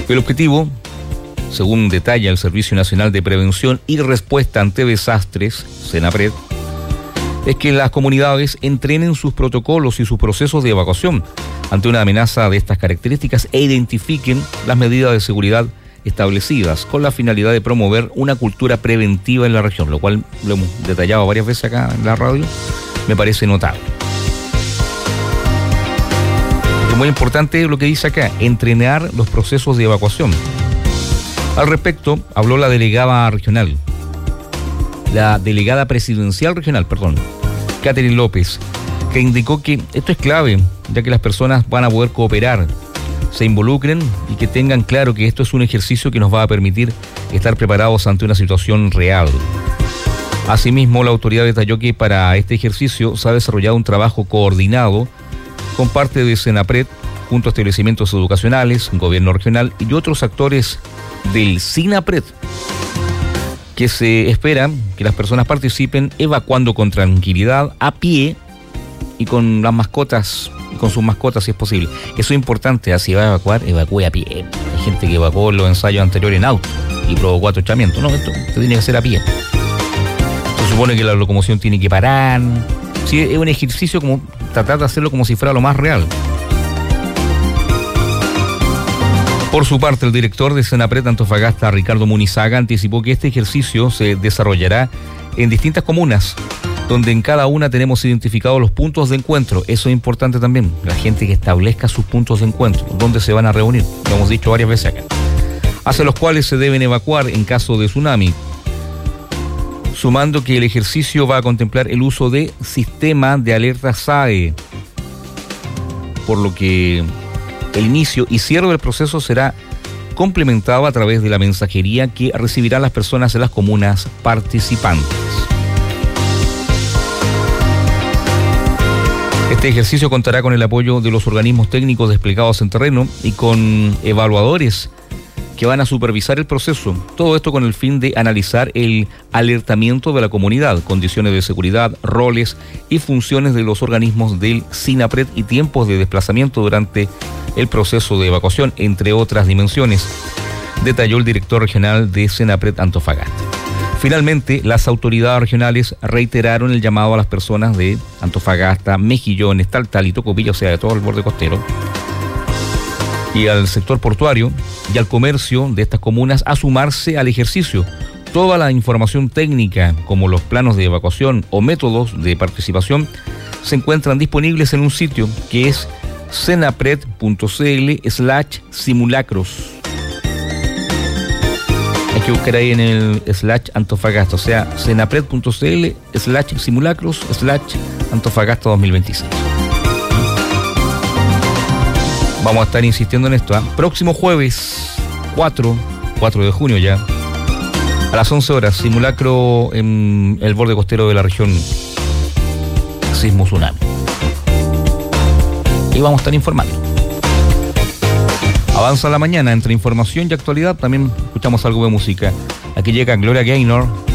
El objetivo, según detalla el Servicio Nacional de Prevención y Respuesta ante Desastres, SENAPRED, es que las comunidades entrenen sus protocolos y sus procesos de evacuación ante una amenaza de estas características e identifiquen las medidas de seguridad establecidas con la finalidad de promover una cultura preventiva en la región, lo cual lo hemos detallado varias veces acá en la radio, me parece notable. Es muy importante lo que dice acá, entrenar los procesos de evacuación. Al respecto, habló la delegada presidencial regional, Catherine López, que indicó que esto es clave, ya que las personas van a poder cooperar, se involucren y que tengan claro que esto es un ejercicio que nos va a permitir estar preparados ante una situación real. Asimismo, la autoridad detalló que para este ejercicio se ha desarrollado un trabajo coordinado con parte de SENAPRED, junto a establecimientos educacionales, gobierno regional y otros actores del SINAPRED, que se espera que las personas participen evacuando con tranquilidad, a pie y con las mascotas, con sus mascotas si es posible. Eso es importante, si va a evacuar, evacúe a pie. Hay gente que evacuó en los ensayos anteriores en auto y provocó atochamiento. No, esto tiene que ser a pie. Se supone que la locomoción tiene que parar. Sí, es un ejercicio como tratar de hacerlo como si fuera lo más real. Por su parte, el director de SENAPRED Antofagasta, Ricardo Munizaga, anticipó que este ejercicio se desarrollará en distintas comunas, donde en cada una tenemos identificados los puntos de encuentro. Eso es importante también, la gente que establezca sus puntos de encuentro, donde se van a reunir, lo hemos dicho varias veces acá, hacia los cuales se deben evacuar en caso de tsunami, sumando que el ejercicio va a contemplar el uso de sistema de alerta SAE, por lo que el inicio y cierre del proceso será complementado a través de la mensajería que recibirán las personas en las comunas participantes. Este ejercicio contará con el apoyo de los organismos técnicos desplegados en terreno y con evaluadores que van a supervisar el proceso. Todo esto con el fin de analizar el alertamiento de la comunidad, condiciones de seguridad, roles y funciones de los organismos del SINAPRED y tiempos de desplazamiento durante el proceso de evacuación, entre otras dimensiones, detalló el director regional de SENAPRED Antofagasta. Finalmente, las autoridades regionales reiteraron el llamado a las personas de Antofagasta, Mejillones, Taltal y Tocopilla, o sea, de todo el borde costero, y al sector portuario y al comercio de estas comunas a sumarse al ejercicio. Toda la información técnica, como los planos de evacuación o métodos de participación, se encuentran disponibles en un sitio que es senapred.cl/simulacros. Hay que buscar ahí en el /Antofagasta, o sea, senapred.cl/simulacros/Antofagasta 2026. Vamos a estar insistiendo en esto, ¿eh? Próximo jueves 4 de junio ya, a las 11 horas, simulacro en el borde costero de la región sismo tsunami. Y vamos a estar informando. Avanza la mañana entre información y actualidad, también escuchamos algo de música. Aquí llega Gloria Gaynor